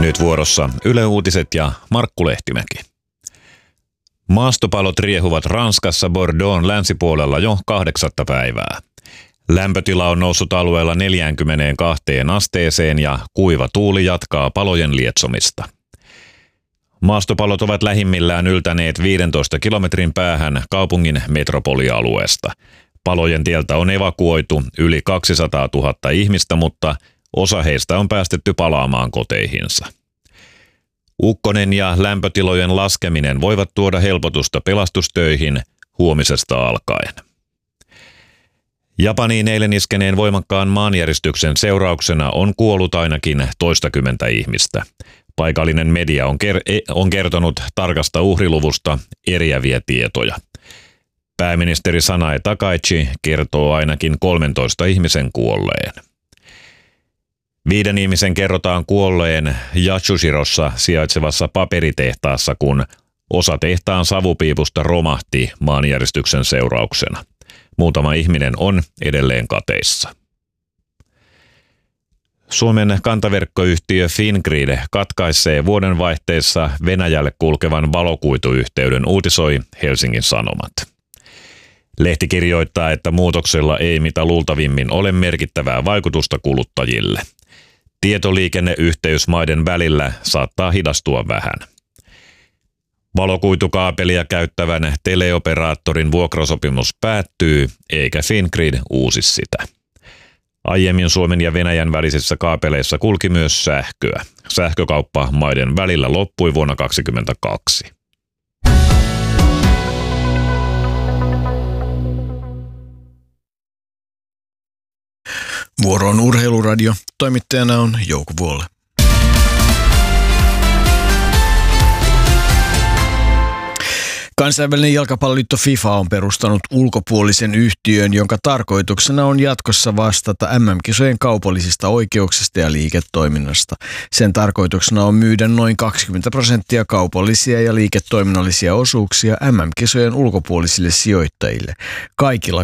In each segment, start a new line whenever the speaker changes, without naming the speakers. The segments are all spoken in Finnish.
Nyt vuorossa Yle Uutiset ja Markku Lehtimäki. Maastopalot riehuvat Ranskassa Bordeaux'n länsipuolella jo 8. päivää. Lämpötila on noussut alueella 42 asteeseen ja kuiva tuuli jatkaa palojen lietsomista. Maastopalot ovat lähimmillään yltäneet 15 kilometrin päähän kaupungin metropolialueesta. Palojen tieltä on evakuoitu yli 200 000 ihmistä, mutta osa heistä on päästetty palaamaan koteihinsa. Ukkonen ja lämpötilojen laskeminen voivat tuoda helpotusta pelastustöihin huomisesta alkaen. Japaniin eilen iskeneen voimakkaan maanjäristyksen seurauksena on kuollut ainakin toistakymmentä ihmistä. Paikallinen media on kertonut tarkasta uhriluvusta eriäviä tietoja. Pääministeri Sanae Takaichi kertoo ainakin 13 ihmisen kuolleen. 5 ihmisen kerrotaan kuolleen Yatsushirossa sijaitsevassa paperitehtaassa, kun osa tehtaan savupiipusta romahti maanjäristyksen seurauksena. Muutama ihminen on edelleen kateissa. Suomen kantaverkkoyhtiö Fingrid katkaisee vuodenvaihteessa Venäjälle kulkevan valokuituyhteyden, uutisoi Helsingin Sanomat. Lehti kirjoittaa, että muutoksella ei mitä luultavimmin ole merkittävää vaikutusta kuluttajille. Tietoliikenneyhteys maiden välillä saattaa hidastua vähän. Valokuitukaapelia käyttävän teleoperaattorin vuokrasopimus päättyy, eikä Fingrid uusi sitä. Aiemmin Suomen ja Venäjän välisissä kaapeleissa kulki myös sähköä. Sähkökauppa maiden välillä loppui vuonna 2022.
Vuoro on Urheiluradio. Toimittajana on Jouko Vuolle. Kansainvälinen jalkapalloliitto FIFA on perustanut ulkopuolisen yhtiön, jonka tarkoituksena on jatkossa vastata MM-kisojen kaupallisista oikeuksista ja liiketoiminnasta. Sen tarkoituksena on myydä noin 20% kaupallisia ja liiketoiminnallisia osuuksia MM-kisojen ulkopuolisille sijoittajille. Kaikilla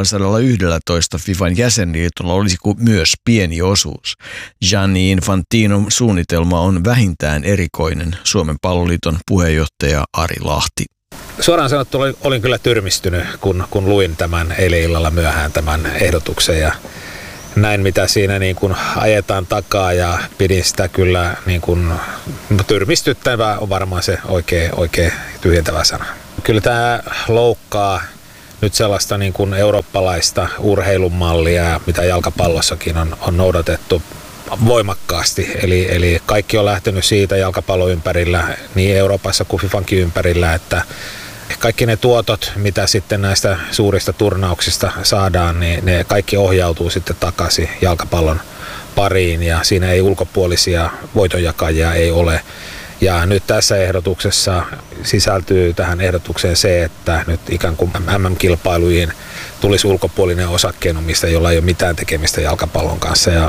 211 FIFAn jäsenliitolla olisi myös pieni osuus. Gianni Infantinon suunnitelma on vähintään erikoinen, Suomen palloliiton puheenjohtaja Ari Lahti.
Suoraan sanottuna olin kyllä tyrmistynyt, kun luin tämän eilen illalla myöhään tämän ehdotuksen ja näin mitä siinä niin kuin ajetaan takaa ja pidin sitä kyllä niin kuin tyrmistyttävää on varmaan se oikein tyhjentävä sana. Kyllä tämä loukkaa nyt sellaista niin kuin eurooppalaista urheilumallia, mitä jalkapallossakin on noudatettu voimakkaasti. Eli kaikki on lähtenyt siitä jalkapallon ympärillä, niin Euroopassa kuin FIFAnkin ympärillä, että kaikki ne tuotot, mitä sitten näistä suurista turnauksista saadaan, niin ne kaikki ohjautuu sitten takaisin jalkapallon pariin ja siinä ei ulkopuolisia voitonjakajia ei ole. Ja nyt tässä ehdotuksessa sisältyy tähän ehdotukseen se, että nyt ikään kuin MM-kilpailuihin tulisi ulkopuolinen osakkeenomistaja, jolla ei ole mitään tekemistä jalkapallon kanssa. Ja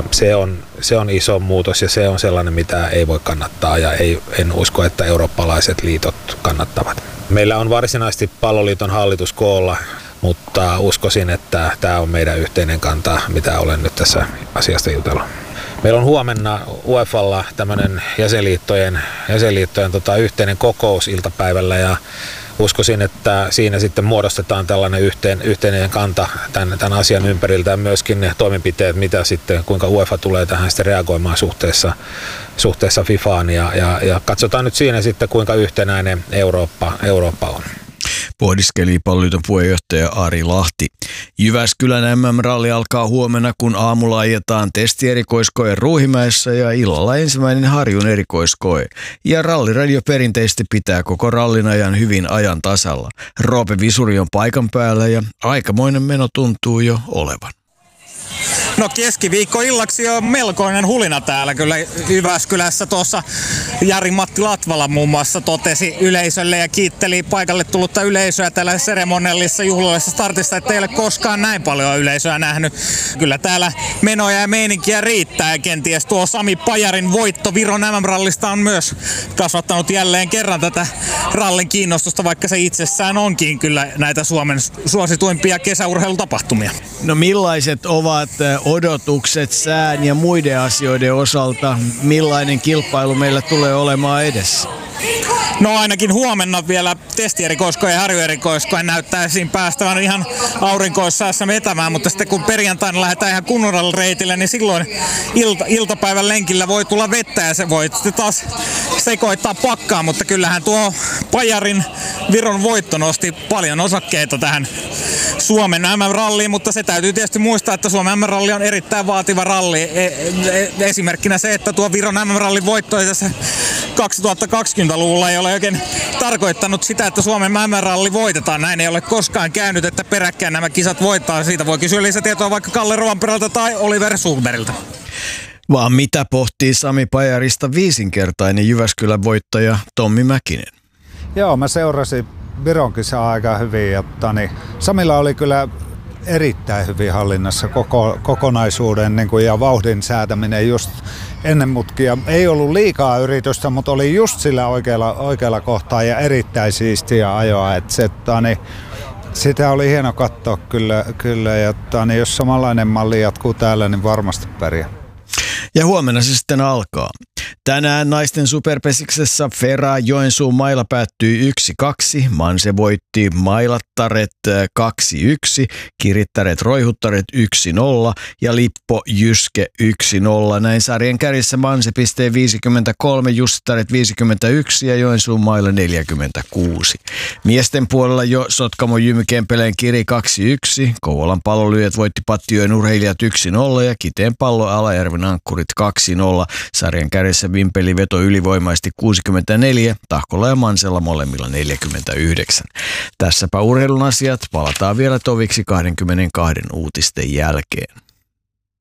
se on iso muutos ja se on sellainen, mitä ei voi kannattaa ja en usko, että eurooppalaiset liitot kannattavat. Meillä on varsinaisesti palloliiton hallitus koolla, mutta uskoisin, että tämä on meidän yhteinen kanta, mitä olen nyt tässä asiasta jutellut. Meillä on huomenna UEFalla tämmöinen jäsenliittojen yhteinen kokous iltapäivällä ja uskoisin, että siinä sitten muodostetaan tällainen yhteinen kanta tämän asian ympäriltä ja myöskin ne toimenpiteet, mitä sitten, kuinka UEFA tulee tähän sitten reagoimaan suhteessa FIFAan ja katsotaan nyt siinä sitten, kuinka yhtenäinen Eurooppa on.
Pohdiskeli palloliiton puheenjohtaja Ari Lahti. Jyväskylän MM-ralli alkaa huomenna, kun aamulla ajetaan testierikoiskoe Ruuhimäessä ja illalla ensimmäinen Harjun erikoiskoe. Ja Ralliradio perinteisesti pitää koko rallin ajan hyvin ajan tasalla. Roope Visuri on paikan päällä ja aikamoinen meno tuntuu jo olevan.
No keskiviikko illaksi on melkoinen hulina täällä kyllä Jyväskylässä. Tuossa Jari-Matti Latvala muun muassa totesi yleisölle ja kiitteli paikalle tullutta yleisöä täällä seremoniallisessa juhlallisessa startissa, että ei ole koskaan näin paljon yleisöä nähnyt. Kyllä täällä menoja ja meininkiä riittää ja kenties tuo Sami Pajarin voitto Viron MM-rallista on myös kasvattanut jälleen kerran tätä rallin kiinnostusta, vaikka se itsessään onkin kyllä näitä Suomen suosituimpia kesäurheilutapahtumia.
No millaiset ovat odotukset sään ja muiden asioiden osalta, millainen kilpailu meillä tulee olemaan edessä?
No ainakin huomenna vielä testierikoiskojen ja harjoerikoiskojen näyttää siinä päästävän ihan aurinkoissaassa vetämään, mutta sitten kun perjantaina lähdetään ihan kunnolla reitille, niin silloin iltapäivän lenkillä voi tulla vettä ja se voi sitten taas sekoittaa pakkaa, mutta kyllähän tuo Pajarin Viron voitto nosti paljon osakkeita tähän Suomen MM-ralliin, mutta se täytyy tietysti muistaa, että Suomen MM-ralli on erittäin vaativa ralli. Esimerkkinä se, että tuo Viron MM-rallin voitto tässä 2020-luvulla ei ole oikein tarkoittanut sitä, että Suomen MM-ralli voitetaan. Näin ei ole koskaan käynyt, että peräkkäin nämä kisat voittaa. Siitä voi kysyä lisätietoa vaikka Kalle Rovanperältä tai Oliver Sundbergiltä.
Vaan mitä pohtii Sami Pajarista viisinkertainen Jyväskylän voittaja Tommi Mäkinen?
Joo, mä seurasin Viron kisaa aika hyvin. Samilla oli kyllä erittäin hyvin hallinnassa kokonaisuuden ja vauhdin säätäminen just ennen mutkia. Ei ollut liikaa yritystä, mutta oli just sillä oikealla kohtaa ja erittäin siistiä ajoa. Sitä oli hieno katsoa kyllä ja jos samanlainen malli jatkuu täällä, niin varmasti pärjää.
Ja huomenna se sitten alkaa. Tänään naisten superpesiksessä Fera Joensuun maila päättyi 1-2. Manse voitti Mailattaret 2-1, Kirittäret Roihuttaret 1-0 ja Lippo Jyske 1-0. Näin sarjan kärjessä Manse pistee 53, Jussittaret 51 ja Joensuun maila 46. Miesten puolella jo Sotkamo Jymy Kempeleen Kiri 2-1, Kouvolan Palolyöt voitti Pattijoen Urheilijat 1-0 ja Kiteen Pallo Alajärven Ankkurit 2-0. Sarjan kärjessä Vimpeli veto ylivoimaisesti 64, Tahkolla ja Mansella molemmilla 49. Tässäpä urheilun asiat, palataan vielä toviksi 22 uutisten jälkeen.